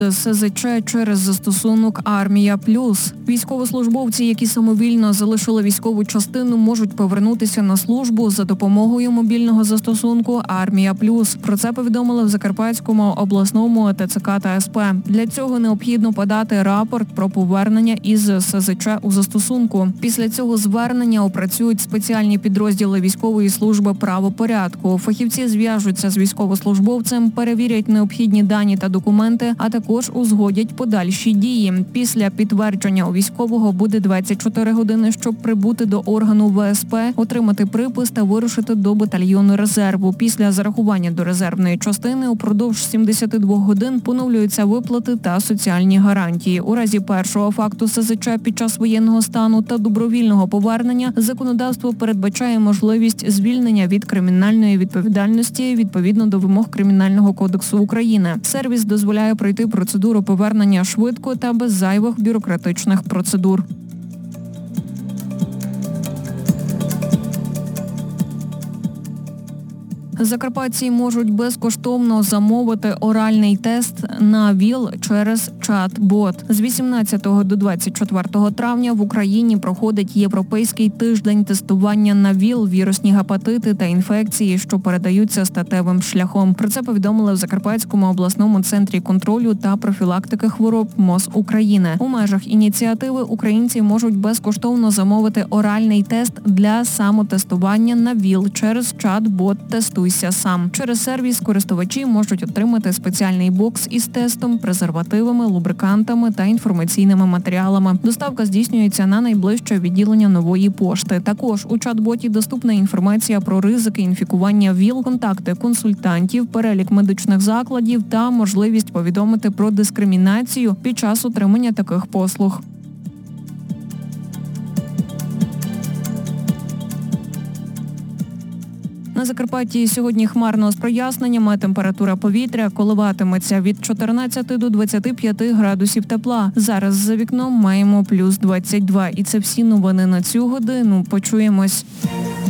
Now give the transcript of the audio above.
СЗЧ через застосунок «Армія Плюс». Військовослужбовці, які самовільно залишили військову частину, можуть повернутися на службу за допомогою мобільного застосунку «Армія Плюс». Про це повідомили в Закарпатському обласному ТЦК та СП. Для цього необхідно подати рапорт про повернення із СЗЧ у застосунку. Після цього звернення опрацюють спеціальні підрозділи військової служби правопорядку. Фахівці зв'яжуться з військовослужбовцем, перевірять необхідні дані та документи, а також узгодять подальші дії. Після підтвердження у військового буде 24 години, щоб прибути до органу ВСП, отримати припис та вирушити до батальйону резерву. Після зарахування до резервної частини упродовж 72 годин поновлюються виплати та соціальні гарантії. У разі першого факту СЗЧ під час воєнного стану та добровільного повернення законодавство передбачає можливість звільнення від кримінальної відповідальності відповідно до вимог Кримінального кодексу України. Сервіс дозволяє пройти процедуру повернення швидко та без зайвих бюрократичних процедур. Закарпатці можуть безкоштовно замовити оральний тест на ВІЛ через чат-бот. З 18 до 24 травня в Україні проходить Європейський тиждень тестування на ВІЛ, вірусні гепатити та інфекції, що передаються статевим шляхом. Про це повідомили в Закарпатському обласному центрі контролю та профілактики хвороб МОЗ України. У межах ініціативи українці можуть безкоштовно замовити оральний тест для самотестування на ВІЛ через чат-бот «Тестуйся сам». Через сервіс користувачі можуть отримати спеціальний бокс із тестом, презервативами, лубрикантами та інформаційними матеріалами. Доставка здійснюється на найближче відділення Нової пошти. Також у чат-боті доступна інформація про ризики інфікування ВІЛ, контакти консультантів, перелік медичних закладів та можливість повідомити про дискримінацію під час отримання таких послуг. На Закарпатті сьогодні хмарно з проясненнями, температура повітря коливатиметься від 14 до 25 градусів тепла. Зараз за вікном маємо плюс 22. І це всі новини на цю годину. Почуємось.